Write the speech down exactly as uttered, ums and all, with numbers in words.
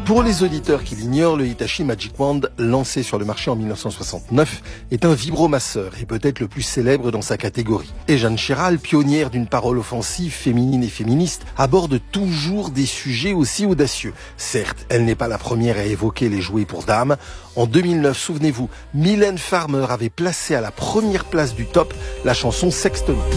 Pour les auditeurs qui l'ignorent, le Hitachi Magic Wand, lancé sur le marché en mille neuf cent soixante-neuf, est un vibromasseur et peut-être le plus célèbre dans sa catégorie. Et Jeanne Chéral, pionnière d'une parole offensive, féminine et féministe, aborde toujours des sujets aussi audacieux. Certes, elle n'est pas la première à évoquer les jouets pour dames. En deux mille neuf, souvenez-vous, Mylène Farmer avait placé à la première place du top la chanson Sextonique.